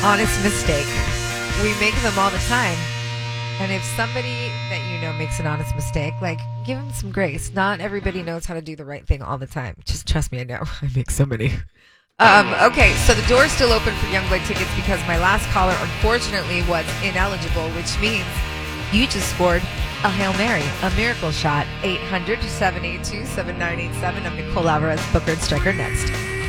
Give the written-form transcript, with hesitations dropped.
honest mistake. We make them all the time. And if somebody that you know makes an honest mistake, like, give them some grace. Not everybody knows how to do the right thing all the time. Just trust me, I know. I make so many. Okay, so the door's still open for Youngblood tickets because my last caller, unfortunately, was ineligible, which means you just scored a Hail Mary, a miracle shot. 800-782-7987. I'm Nicole Alvarez, Booker and Striker next.